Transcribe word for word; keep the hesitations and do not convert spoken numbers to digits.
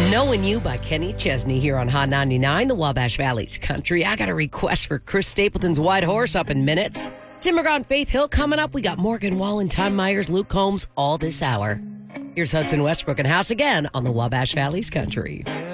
Knowing You by Kenny Chesney here on Hot ninety-nine, the Wabash Valley's country. I got a request for Chris Stapleton's White Horse up in minutes. Tim McGraw, Faith Hill coming up. We got Morgan Wallen, Tom Myers, Luke Combs all this hour. Here's Hudson Westbrook and House again on the Wabash Valley's country.